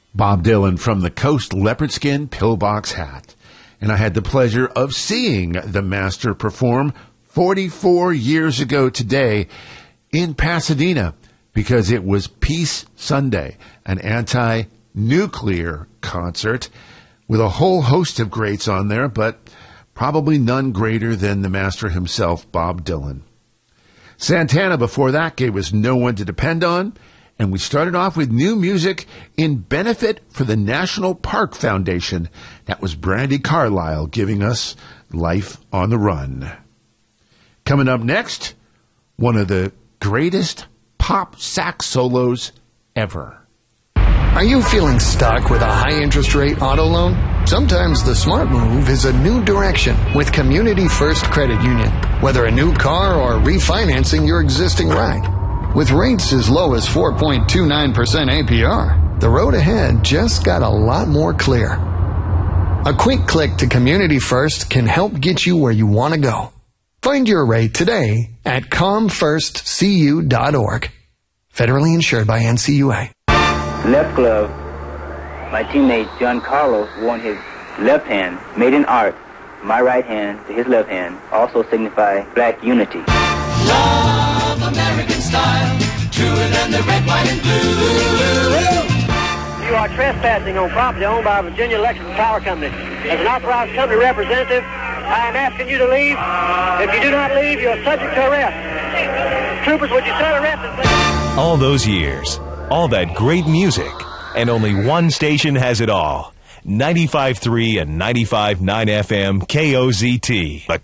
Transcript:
Bob Dylan from the Coast Leopard Skin Pillbox Hat. And I had the pleasure of seeing the master perform 44 years ago today in Pasadena because it was Peace Sunday, an anti-nuclear concert with a whole host of greats on there, but probably none greater than the master himself, Bob Dylan. Santana before that gave us No One to Depend On, and we started off with new music in benefit for the National Park Foundation. That was Brandi Carlile giving us Life on the Run. Coming up next, one of the greatest pop sax solos ever. Are you feeling stuck with a high interest rate auto loan? Sometimes the smart move is a new direction with Community First Credit Union. Whether a new car or refinancing your existing ride. With rates as low as 4.29% APR, the road ahead just got a lot more clear. A quick click to Community First can help get you where you want to go. Find your rate today at comfirstcu.org. Federally insured by NCUA. Left glove. My teammate John Carlos wore in his left hand, made in art, my right hand to his left hand, also signify black unity. Love American style, truer than the red, white, and blue. You are trespassing on property owned by Virginia Electric Power Company. As an authorized company representative, I am asking you to leave. If you do not leave, you are subject to arrest. Troopers, would you set arrest and please? All those years, all that great music, and only one station has it all. 95.3 and 95.9 FM KOZT.